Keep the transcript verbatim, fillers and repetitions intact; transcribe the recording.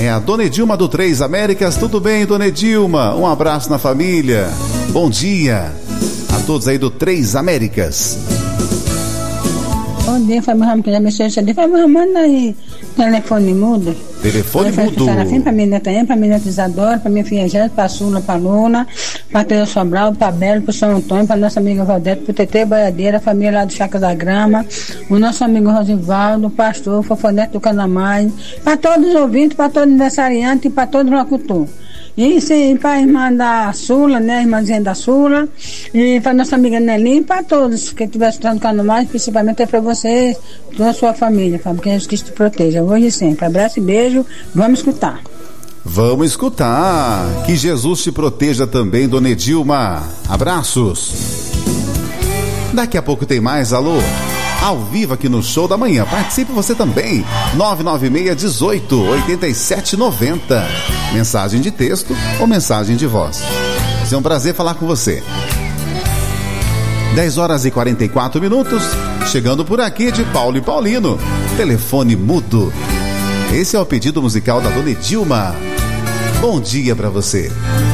É a Dona Edilma do Três Américas. Tudo bem, Dona Edilma? Um abraço na família. Bom dia a todos aí do Três Américas. Bom dia, família Ramos, que já me chama. Família, manda aí telefone mudo. Telefone mudo. Para minha neta Isadora, para minha neta Isadora, para minha filha Jéssica, para a Sula, para a Luna, para Tereza Sobral, para a Belo, para o São Antônio, para nossa amiga Valdete, para o Tetê Boiadeira, a família lá do Chácara da Grama, o nosso amigo Rosivaldo, o pastor, o Fofonete do Canamai, para todos os ouvintes, para todo aniversariante e para todo locutor. E sim, para a irmã da Sula, né, a irmãzinha da Sula, e para nossa amiga Nelinha, e para todos que estiverem estudando Canamai, principalmente é para vocês, toda a sua família, Fábio, que Jesus Cristo te proteja, hoje e sempre. Abraço e beijo, vamos escutar. Vamos escutar. Que Jesus te proteja também, Dona Edilma. Abraços. Daqui a pouco tem mais, alô? Ao vivo aqui no Show da Manhã. Participe você também. nove nove seis, um oito, oito sete nove zero. Mensagem de texto ou mensagem de voz. Vai ser um prazer falar com você. dez horas e quarenta e quatro minutos. Chegando por aqui de Paulo e Paulino. Telefone mudo. Esse é o pedido musical da Dona Edilma. Bom dia pra você.